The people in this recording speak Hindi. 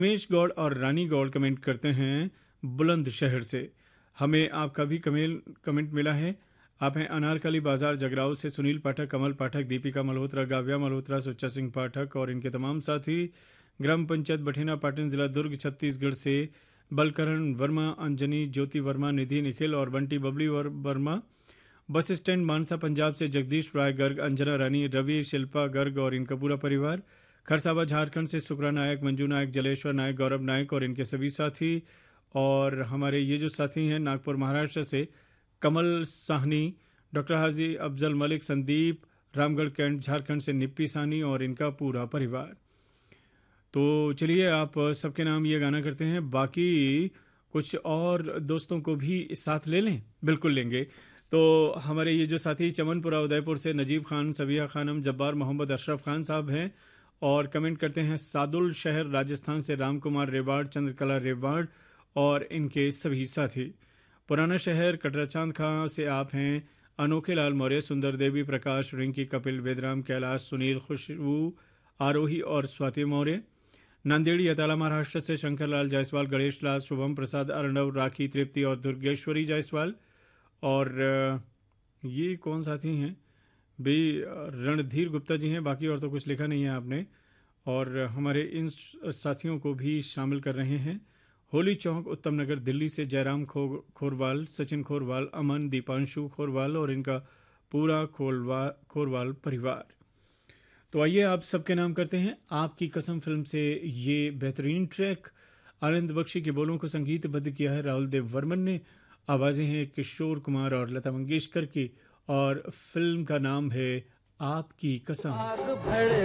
रमेश गौड़ और रानी गौड़ कमेंट करते हैं बुलंदशहर से। हमें आपका भी कमेंट मिला है। आप हैं अनारकली बाजार जगराव से सुनील पाठक, कमल पाठक, दीपिका मल्होत्रा, गाव्या मल्होत्रा, सुच्चा सिंह पाठक और इनके तमाम साथी। ग्राम पंचायत बठेना पाटन, जिला दुर्ग, छत्तीसगढ़ से बलकरण वर्मा, अंजनी, ज्योति वर्मा, निधि, निखिल और बंटी बबली वर्मा। बस स्टैंड मानसा पंजाब से जगदीश राय गर्ग, अंजना रानी, रवि, शिल्पा गर्ग और इनका पूरा परिवार। खरसावा झारखंड से सुकरा नायक, मंजू नायक, जलेश्वर नायक, गौरव नायक और इनके सभी साथी। और हमारे ये जो साथी हैं नागपुर महाराष्ट्र से कमल साहनी, डॉक्टर हाजी अफजल मलिक, संदीप, रामगढ़ कैंट झारखंड से निप्पी सानी और इनका पूरा परिवार। तो चलिए आप सबके नाम ये गाना करते हैं, बाकी कुछ और दोस्तों को भी साथ ले लें। बिल्कुल लेंगे। तो हमारे ये जो साथी चमनपुरा उदयपुर से नजीब खान, सबिया खानम, जब्बार मोहम्मद, अशरफ खान साहब हैं और कमेंट करते हैं सादुल शहर राजस्थान से राम कुमार रेवाड़, चंद्रकला रेवाड़ और इनके सभी साथी। पुराना शहर कटराचांद खां से आप हैं अनोखे लाल मौर्य, सुंदर देवी, प्रकाश, रिंकी, कपिल, वेदराम, कैलाश, सुनील, खुशबू, आरोही और स्वाति मौर्य। नांदेड़ी अताला महाराष्ट्र से शंकरलाल जायसवाल, गणेश लाल, शुभम प्रसाद, अर्णव, राखी, तृप्ति और दुर्गेश्वरी जायसवाल। और ये कौन साथी हैं भाई? रणधीर गुप्ता जी हैं। बाकी और तो कुछ लिखा नहीं है आपने। और हमारे इन साथियों को भी शामिल कर रहे हैं। होली चौक, उत्तम नगर, दिल्ली से जयराम खोरवाल, सचिन खोरवाल, अमन, दीपांशु खोरवाल और इनका पूरा खोरवाल परिवार। तो आइए आप सबके नाम करते हैं आपकी कसम फिल्म से ये बेहतरीन ट्रैक। आनंद बख्शी के बोलों को संगीतबद्ध किया है राहुल देव वर्मन ने। आवाज़ें हैं किशोर कुमार और लता मंगेशकर की और फिल्म का नाम है आपकी कसम।